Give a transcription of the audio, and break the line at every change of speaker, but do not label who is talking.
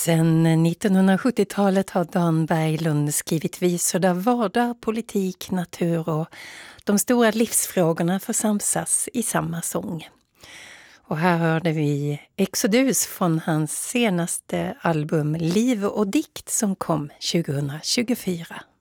Sedan 1970-talet har Dan Berglund skrivit visor där vardag, politik, natur och de stora livsfrågorna får samsas i samma sång. Och här hörde vi Exodus från hans senaste album Liv och dikt som kom 2024.